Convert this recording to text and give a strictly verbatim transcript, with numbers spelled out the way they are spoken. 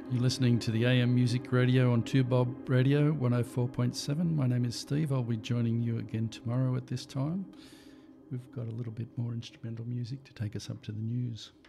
You're listening to the A M Music Radio on two Bob Radio one oh four point seven. My name is Steve. I'll be joining you again tomorrow at this time. We've got a little bit more instrumental music to take us up to the news.